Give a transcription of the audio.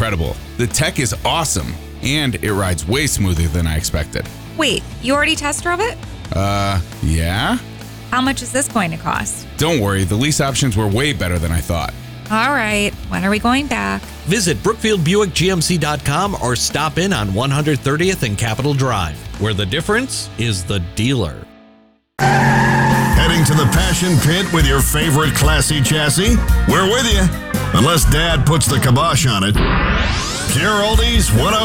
incredible. The tech is awesome, and it rides way smoother than I expected. Wait, you already test drove it? Yeah? How much is this going to cost? Don't worry, the lease options were way better than I thought. All right, when are we going back? Visit BrookfieldBuickGMC.com or stop in on 130th and Capitol Drive, where the difference is the dealer. Heading to the Passion Pit with your favorite classy chassis? We're with you. Unless Dad puts the kibosh on it. Pure Oldies 102.